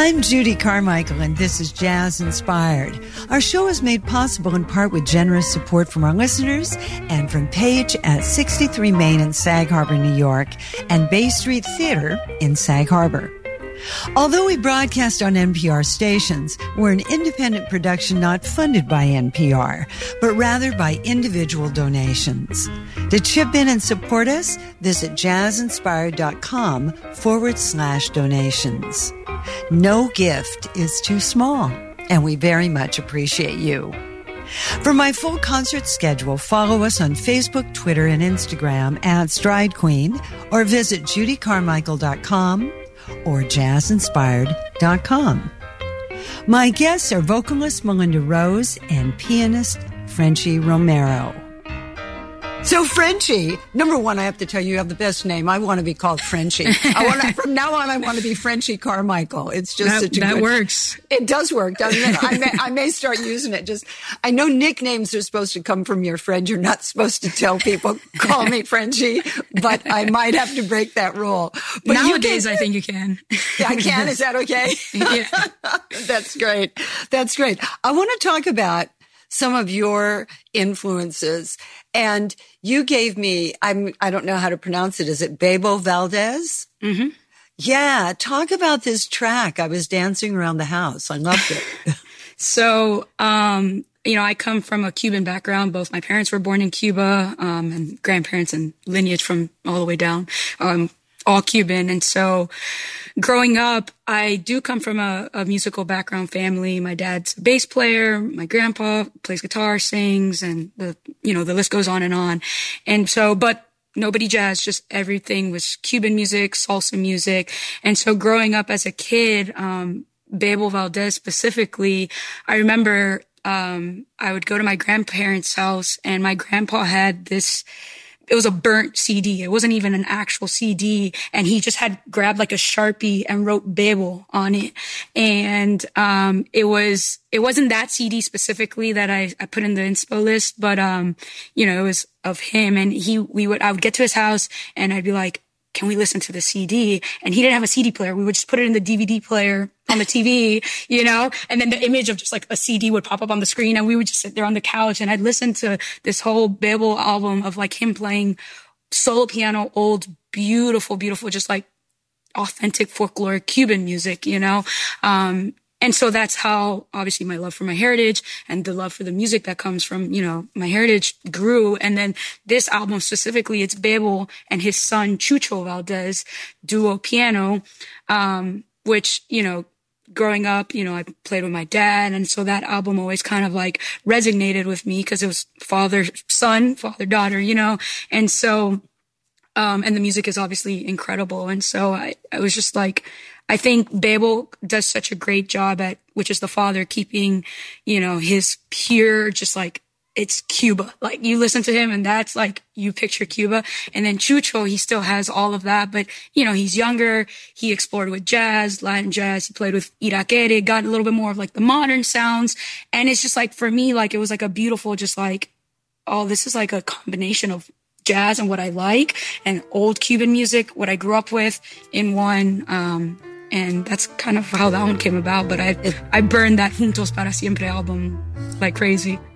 I'm Judy Carmichael, and this is Jazz Inspired. Our show is made possible in part with generous support from our listeners and from Page at 63 Main in Sag Harbor, New York, and Bay Street Theater in Sag Harbor. Although we broadcast on NPR stations, we're an independent production not funded by NPR, but rather by individual donations. To chip in and support us, visit jazzinspired.com/donations. No gift is too small, and we very much appreciate you. For my full concert schedule, follow us on Facebook, Twitter, and Instagram at Stride Queen, or visit judycarmichael.com or jazzinspired.com. My guests are vocalist Melinda Rose and pianist Frenchie Romero. So, Frenchie, number one, I have to tell you, you have the best name. I want to be called Frenchie. From now on, I want to be Frenchie Carmichael. It's just such a that good... works. It does work, doesn't it? I may start using it. I know nicknames are supposed to come from your friend. You're not supposed to tell people, call me Frenchie, but I might have to break that rule. But nowadays, I think you can. I can? Is that okay? Yeah. That's great. That's great. I want to talk about some of your influences. And you gave me, I don't know how to pronounce it. Is it Bebo Valdez? Mm-hmm. Yeah. Talk about this track. I was dancing around the house. I loved it. So, I come from a Cuban background. Both my parents were born in Cuba, and grandparents and lineage from all the way down, all Cuban. And so growing up, I do come from a musical background family. My dad's a bass player. My grandpa plays guitar, sings, and the list goes on and on. And so, but nobody jazz, just everything was Cuban music, salsa music. And so growing up as a kid, Bebo Valdez specifically, I remember, I would go to my grandparents' house and my grandpa had this, it was a burnt CD. It wasn't even an actual CD. And he just had grabbed like a Sharpie and wrote Bebo on it. And, it wasn't that CD specifically that I put in the inspo list, but, it was of him. And I would get to his house and I'd be like, can we listen to the CD? And he didn't have a CD player. We would just put it in the DVD player on the TV, and then the image of just like a CD would pop up on the screen and we would just sit there on the couch and I'd listen to this whole Bebo album of like him playing solo piano, old, beautiful, beautiful, just like authentic folkloric Cuban music, And so that's how obviously my love for my heritage and the love for the music that comes from, my heritage grew. And then this album specifically, it's Bebo and his son Chucho Valdez duo piano, which, growing up, I played with my dad. And so that album always kind of like resonated with me because it was father, son, father, daughter, and so, and the music is obviously incredible. And so I was just like, I think Bebo does such a great job at, which is the father, keeping, his pure, just like, it's Cuba. Like you listen to him and that's like, you picture Cuba. And then Chucho, he still has all of that, but he's younger. He explored with jazz, Latin jazz. He played with Irakere, got a little bit more of like the modern sounds. And it's just like, for me, like it was like a beautiful, just like, oh, this is like a combination of jazz and what I like and old Cuban music, what I grew up with in one. And that's kind of how that one came about. But I burned that Juntos para Siempre album like crazy.